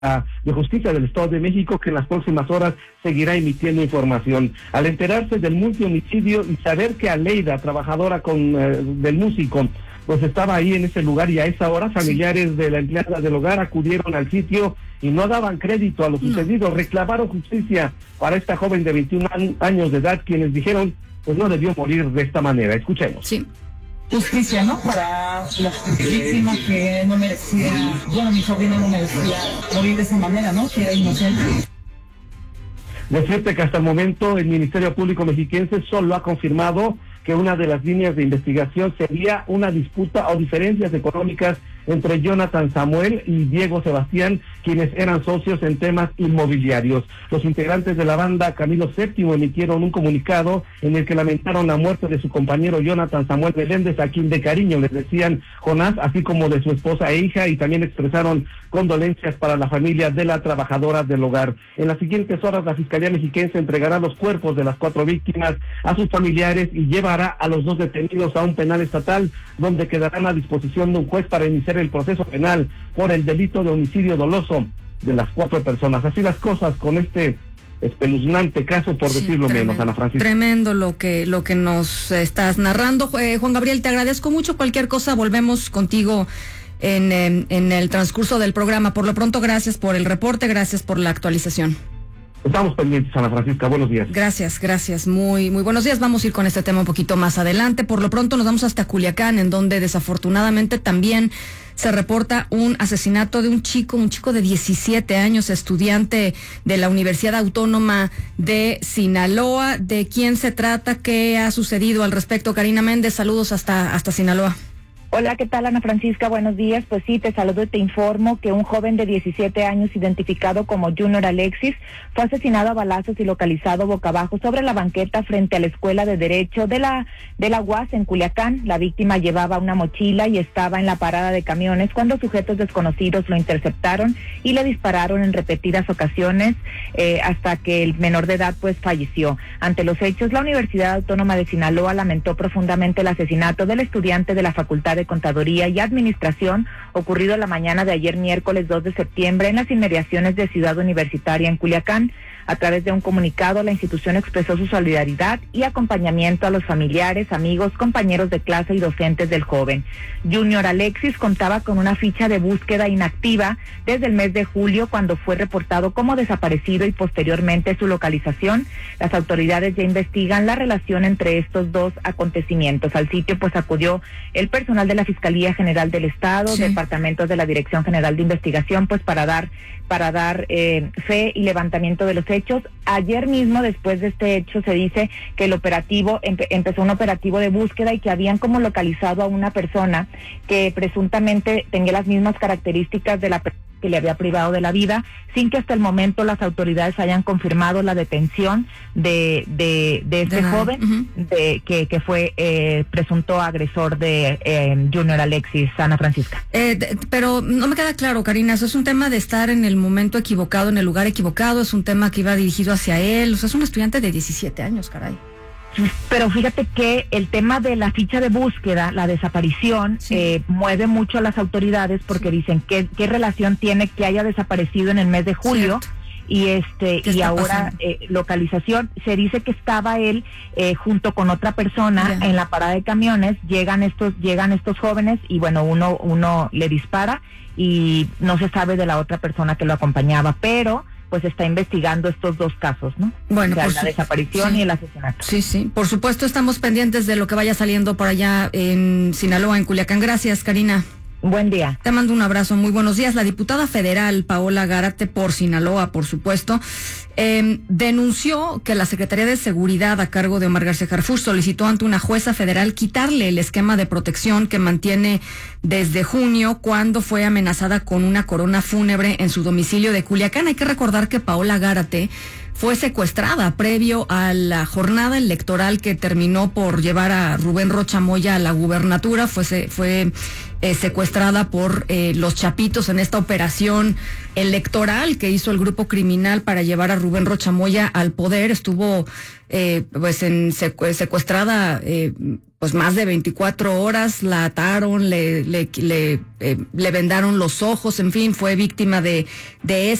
de Justicia del Estado de México, que en las próximas horas seguirá emitiendo información. Al enterarse del multihomicidio y saber que Aleida, trabajadora del músico, pues estaba ahí en ese lugar, y a esa hora familiares de la empleada del hogar acudieron al sitio y no daban crédito a lo sucedido. Reclamaron justicia para esta joven de 21 años de edad, quienes dijeron pues no debió morir de esta manera. Escuchemos. Sí. Justicia, ¿no? Para las víctimas que no merecía, bueno, mi sobrino no merecía morir de esa manera, ¿no? Que era inocente. Decirte que hasta el momento el Ministerio Público Mexiquense solo ha confirmado que una de las líneas de investigación sería una disputa o diferencias económicas entre Jonathan Samuel y Diego Sebastián, quienes eran socios en temas inmobiliarios. Los integrantes de la banda Camilo VII emitieron un comunicado en el que lamentaron la muerte de su compañero Jonathan Samuel Meléndez, a quien de cariño les decían Jonás, así como de su esposa e hija, y también expresaron condolencias para la familia de la trabajadora del hogar. En las siguientes horas, la Fiscalía Mexiquense entregará los cuerpos de las 4 víctimas a sus familiares y llevará a los 2 detenidos a un penal estatal, donde quedarán a disposición de un juez para iniciar el proceso penal por el delito de homicidio doloso de las 4 personas. Así las cosas con este espeluznante caso, por decirlo menos, Ana Francisca. Tremendo lo que nos estás narrando. Juan Gabriel, te agradezco mucho. Cualquier cosa, volvemos contigo en el transcurso del programa. Por lo pronto, gracias por el reporte, gracias por la actualización. Estamos pendientes, Ana Francisca. Buenos días. Gracias. Muy buenos días. Vamos a ir con este tema un poquito más adelante. Por lo pronto nos vamos hasta Culiacán, en donde desafortunadamente también se reporta un asesinato de un chico de 17 años, estudiante de la Universidad Autónoma de Sinaloa. ¿De quién se trata? ¿Qué ha sucedido al respecto? Karina Méndez, saludos hasta Sinaloa. Hola, ¿qué tal, Ana Francisca? Buenos días. Pues sí, te saludo y te informo que un joven de 17 años identificado como Junior Alexis fue asesinado a balazos y localizado boca abajo sobre la banqueta frente a la Escuela de Derecho de la UAS en Culiacán. La víctima llevaba una mochila y estaba en la parada de camiones cuando sujetos desconocidos lo interceptaron y le dispararon en repetidas ocasiones hasta que el menor de edad pues falleció. Ante los hechos, la Universidad Autónoma de Sinaloa lamentó profundamente el asesinato del estudiante de la Facultad de Contaduría y Administración ocurrido la mañana de ayer miércoles 2 de septiembre en las inmediaciones de Ciudad Universitaria en Culiacán. A través de un comunicado, la institución expresó su solidaridad y acompañamiento a los familiares, amigos, compañeros de clase y docentes del joven. Junior Alexis contaba con una ficha de búsqueda inactiva desde el mes de julio, cuando fue reportado como desaparecido, y posteriormente su localización. Las autoridades ya investigan la relación entre estos dos acontecimientos. Al sitio pues acudió el personal de la Fiscalía General del Estado, sí, departamentos de la Dirección General de Investigación, pues para dar fe y levantamiento de los hechos. Ayer mismo, después de este hecho, se dice que el operativo empezó un operativo de búsqueda y que habían como localizado a una persona que presuntamente tenía las mismas características de la persona que le había privado de la vida, sin que hasta el momento las autoridades hayan confirmado la detención de este joven, que fue presunto agresor de Junior Alexis. Ana Francisca. Pero no me queda claro, Karina, ¿eso es un tema de estar en el momento equivocado, en el lugar equivocado? ¿Es un tema que iba dirigido hacia él? O sea, es un estudiante de 17 años, caray. Pero fíjate que el tema de la ficha de búsqueda, la desaparición, sí, mueve mucho a las autoridades, porque sí, dicen qué relación tiene que haya desaparecido en el mes de julio. Cierto. Y ahora localización. Se dice que estaba él junto con otra persona en la parada de camiones. Llegan estos jóvenes y bueno, uno le dispara y no se sabe de la otra persona que lo acompañaba, pero pues está investigando estos dos casos, ¿no? Bueno, o sea, la desaparición y el asesinato. Sí. Por supuesto, estamos pendientes de lo que vaya saliendo por allá en Sinaloa, en Culiacán. Gracias, Karina. Buen día. Te mando un abrazo, muy buenos días. La diputada federal Paola Gárate, por Sinaloa, por supuesto, denunció que la Secretaría de Seguridad a cargo de Omar García Harfuch solicitó ante una jueza federal quitarle el esquema de protección que mantiene desde junio, cuando fue amenazada con una corona fúnebre en su domicilio de Culiacán. Hay que recordar que Paola Gárate fue secuestrada previo a la jornada electoral que terminó por llevar a Rubén Rocha Moya a la gubernatura. Fue secuestrada por los Chapitos en esta operación electoral que hizo el grupo criminal para llevar a Rubén Rocha Moya al poder. Estuvo secuestrada pues más de 24 horas, la ataron, le vendaron los ojos, en fin, fue víctima de